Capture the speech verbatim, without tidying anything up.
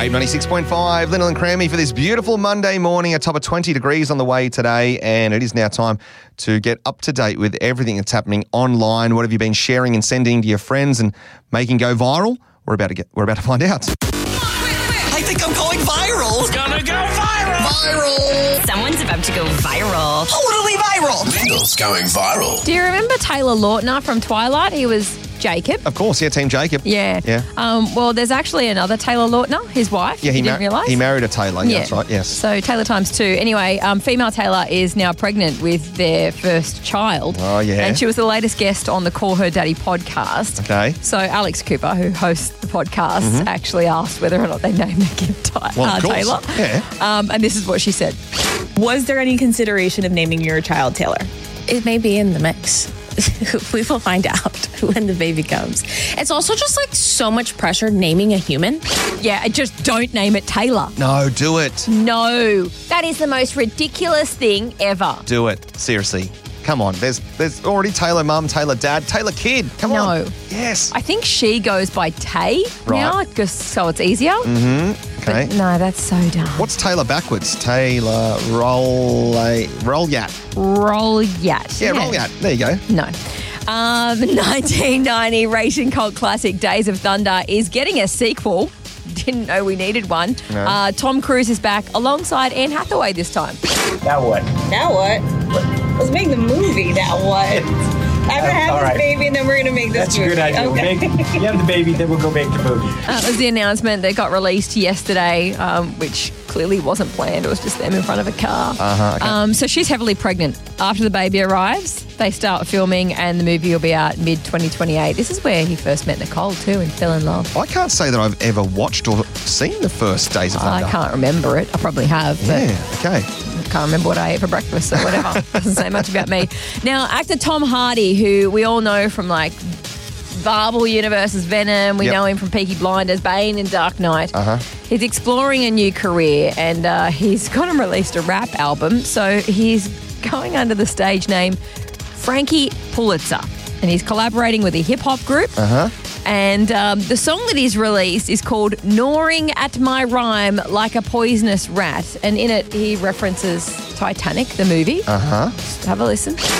Wave ninety-six point five, Linnell and Crammy for this beautiful Monday morning, a top of twenty degrees on the way today, and it is now time to get up to date with everything that's happening online. What have you been sharing and sending to your friends and making go viral? We're about to get. We're about to find out. I think I'm going viral. It's gonna go viral. Viral. Someone's about to go viral. Totally viral. Linnell's going viral. Do you remember Taylor Lautner from Twilight? He was Jacob. Of course, yeah, Team Jacob. Yeah. Yeah. Um, well, there's actually another Taylor Lautner, his wife. Yeah, he you didn't mar- realise? he married a Taylor. Yeah, that's right. Yes. So Taylor times two. Anyway, um, female Taylor is now pregnant with their first child. Oh, yeah. And she was the latest guest on the Call Her Daddy podcast. Okay. So Alex Cooper, who hosts the podcast, actually asked whether or not they named their kid Ty- Well, uh, of course. Taylor. Yeah. Um, and this is what she said. Was there any consideration of naming your child Taylor? It may be in the mix. We will find out when the baby comes. It's also just like so much pressure naming a human. Yeah, just don't name it Taylor. No, do it. No. That is the most ridiculous thing ever. Do it. Seriously. Come on. There's there's already Taylor mum, Taylor dad, Taylor kid. Come No. on. Yes. I think she goes by Tay now, Right. just so it's easier. Okay. But no, that's so dumb. What's Taylor backwards? Taylor roll roll yat. Roll Yat. Yeah, roll yat. There you go. No. Um, nineteen ninety racing cult classic Days of Thunder is getting a sequel. Didn't know we needed one. No. Uh, Tom Cruise is back alongside Anne Hathaway this time. Now what? Now what? Let's make the movie. Now what? I'm gonna have all this right. baby and then we're gonna make this That's a movie. good idea. We'll Okay. make, you have the baby, then we'll go make the movie. Uh, it was the announcement that got released yesterday, um, which clearly wasn't planned. It was just them in front of a car. Uh-huh, okay. um, so she's heavily pregnant. After the baby arrives, they start filming and the movie will be out mid twenty twenty-eight. This is where he first met Nicole too and fell in love. I can't say that I've ever watched or seen the first Days of Thunder. I can't remember it. I probably have, but Yeah, okay. I can't remember what I ate for breakfast, so whatever. Doesn't say much about me. Now, actor Tom Hardy, who we all know from like Marvel Universe's Venom, we Yep. know him from Peaky Blinders, Bane and Dark Knight. Uh-huh. He's exploring a new career and uh, he's gone and released a rap album. So he's going under the stage name Frankie Pulitzer and he's collaborating with a hip hop group. Uh-huh. And um, the song that he's released is called Gnawing at My Rhyme Like a Poisonous Rat. And in it, he references Titanic, the movie. Uh-huh. Just have a listen.